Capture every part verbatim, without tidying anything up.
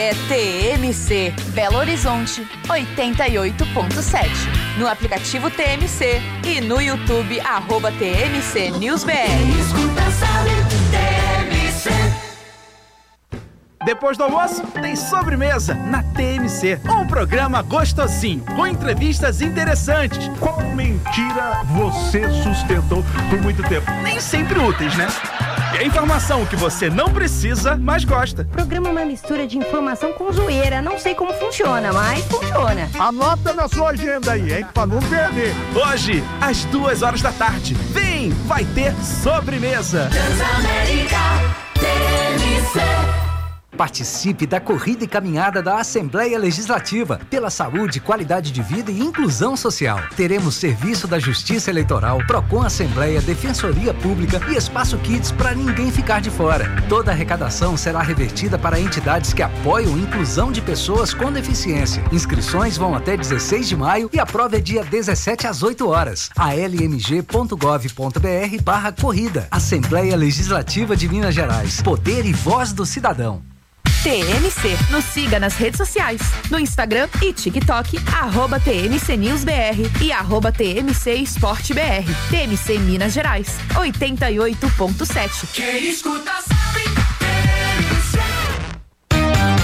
É T M C, Belo Horizonte, oitenta e oito ponto sete. No aplicativo T M C e no YouTube, arroba T M C News B R. Escuta, sabe, T M C. Depois do almoço, tem sobremesa na T M C. Um programa gostosinho, com entrevistas interessantes. Qual mentira você sustentou por muito tempo? Nem sempre úteis, né? E a informação que você não precisa, mas gosta. O programa é uma mistura de informação com zoeira. Não sei como funciona, mas funciona. Anota na sua agenda aí, hein? Pra não perder. Hoje, às duas horas da tarde. Vem, vai ter sobremesa. Transamérica, T M C. Participe da corrida e caminhada da Assembleia Legislativa pela saúde, qualidade de vida e inclusão social. Teremos serviço da Justiça Eleitoral, Procon Assembleia, Defensoria Pública e Espaço Kids para ninguém ficar de fora. Toda a arrecadação será revertida para entidades que apoiam a inclusão de pessoas com deficiência. Inscrições vão até dezesseis de maio e a prova é dia dezessete às oito horas. a l m g ponto gov ponto b r barra corrida. Assembleia Legislativa de Minas Gerais. Poder e voz do cidadão. T M C. Nos siga nas redes sociais, no Instagram e TikTok, arroba T M C News B R e arroba T M C Esporte B R. T M C Minas Gerais, oitenta e oito ponto sete. Quem escuta sabe, T M C.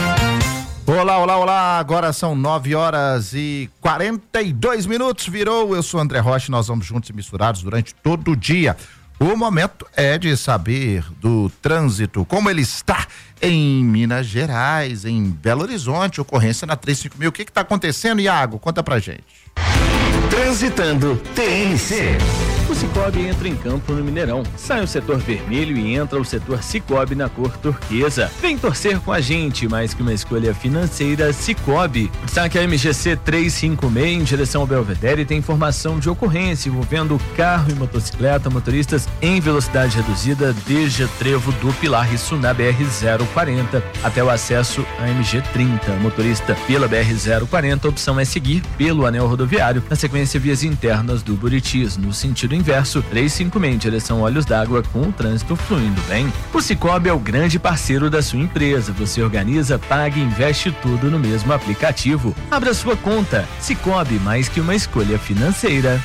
Olá, olá, olá, agora são nove horas e quarenta e dois minutos, virou, eu sou André Rocha e nós vamos juntos e misturados durante todo o dia. O momento é de saber do trânsito, como ele está em Minas Gerais, em Belo Horizonte, ocorrência na trezentos e cinco mil. O que que tá acontecendo, Iago? Conta pra gente. Transitando T M C. O Cicobi entra em campo no Mineirão. Sai o setor vermelho e entra o setor Cicobi na cor turquesa. Vem torcer com a gente, mais que uma escolha financeira, Cicobi. Destaque a M G C trezentos e cinquenta e seis em direção ao Belvedere tem informação de ocorrência envolvendo carro e motocicleta, motoristas em velocidade reduzida desde o trevo do Pilar, isso na B R zero quarenta até o acesso à M G trinta. Motorista pela B R zero quarenta, a opção é seguir pelo anel rodoviário, na sequência vias internas do Buritis, no sentido inverso, trezentos e cinquenta e seis em direção a Olhos d'Água, com o trânsito fluindo bem. O Cicobi é o grande parceiro da sua empresa. Você organiza, paga e investe tudo no mesmo aplicativo. Abra sua conta. Cicobi, mais que uma escolha financeira.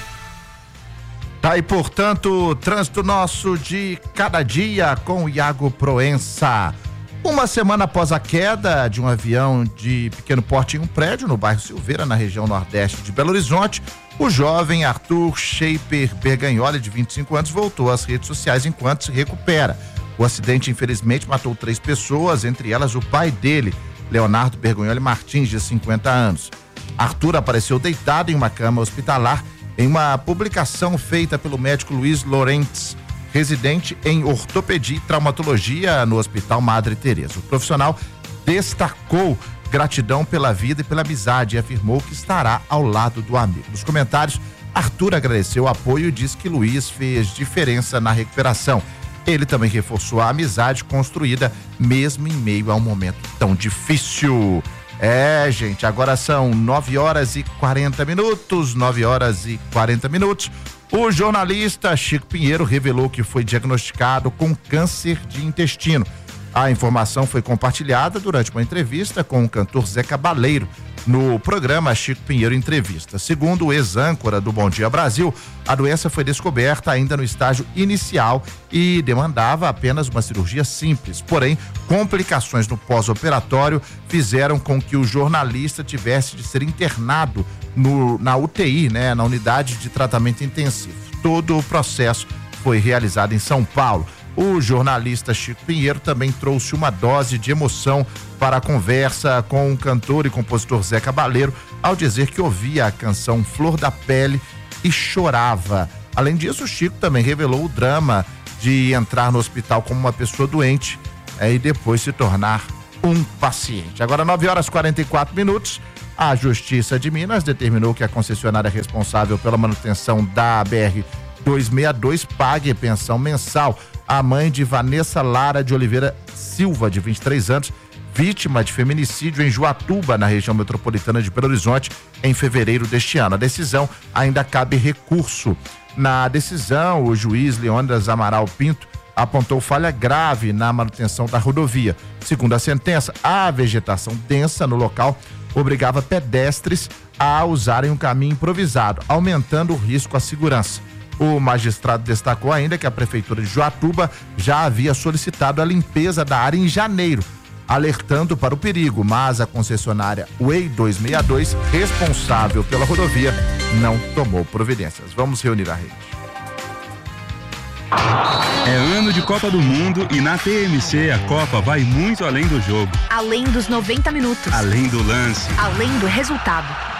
Tá aí, portanto, trânsito nosso de cada dia com o Iago Proença. Uma semana após a queda de um avião de pequeno porte em um prédio no bairro Silveira, na região nordeste de Belo Horizonte, o jovem Arthur Shaper Bergagnoli, de vinte e cinco anos, voltou às redes sociais enquanto se recupera. O acidente, infelizmente, matou três pessoas, entre elas o pai dele, Leonardo Bergagnoli Martins, de cinquenta anos. Arthur apareceu deitado em uma cama hospitalar em uma publicação feita pelo médico Luiz Lorentz, residente em ortopedia e traumatologia no Hospital Madre Teresa. O profissional destacou gratidão pela vida e pela amizade e afirmou que estará ao lado do amigo. Nos comentários, Arthur agradeceu o apoio e disse que Luiz fez diferença na recuperação. Ele também reforçou a amizade construída mesmo em meio a um momento tão difícil. É, gente, agora são nove horas e quarenta minutos, nove horas e quarenta minutos. O jornalista Chico Pinheiro revelou que foi diagnosticado com câncer de intestino. A informação foi compartilhada durante uma entrevista com o cantor Zé Cabaleiro no programa Chico Pinheiro Entrevista. Segundo o ex-âncora do Bom Dia Brasil, a doença foi descoberta ainda no estágio inicial e demandava apenas uma cirurgia simples. Porém, complicações no pós-operatório fizeram com que o jornalista tivesse de ser internado no, na U T I, né, na unidade de tratamento intensivo. Todo o processo foi realizado em São Paulo. O jornalista Chico Pinheiro também trouxe uma dose de emoção para a conversa com o cantor e compositor Zé Cabaleiro, ao dizer que ouvia a canção Flor da Pele e chorava. Além disso, o Chico também revelou o drama de entrar no hospital como uma pessoa doente é, e depois se tornar um paciente. Agora, nove horas e quarenta e quatro minutos. A Justiça de Minas determinou que a concessionária responsável pela manutenção da B R duzentos e sessenta e dois pague pensão mensal à mãe de Vanessa Lara de Oliveira Silva, de vinte e três anos, vítima de feminicídio em Juatuba, na região metropolitana de Belo Horizonte, em fevereiro deste ano. A decisão ainda cabe recurso. Na decisão, o juiz Leônidas Amaral Pinto apontou falha grave na manutenção da rodovia. Segundo a sentença, a vegetação densa no local obrigava pedestres a usarem um caminho improvisado, aumentando o risco à segurança. O magistrado destacou ainda que a Prefeitura de Joatuba já havia solicitado a limpeza da área em janeiro, alertando para o perigo, mas a concessionária Way duzentos e sessenta e dois, responsável pela rodovia, não tomou providências. Vamos reunir a rede. É ano de Copa do Mundo e na T M C a Copa vai muito além do jogo. Além dos noventa minutos. Além do lance. Além do resultado.